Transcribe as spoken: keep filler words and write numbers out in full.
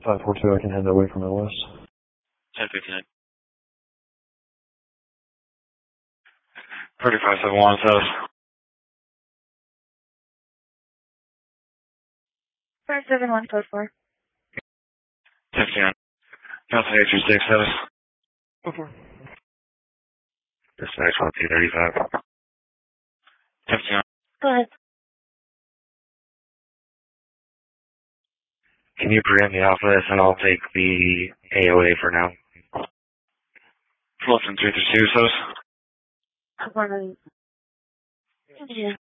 five four two, I can head that way from the west. ten fifty-nine. thirty-five seven one south. five seven one, code four. ten fifty-nine. Delta eight three six south. Code four. Dispatch one two thirty-five. ten fifty-nine. Go ahead. Can you preempt the office and I'll take the A O A for now? Fulton three three two south. One. Yeah.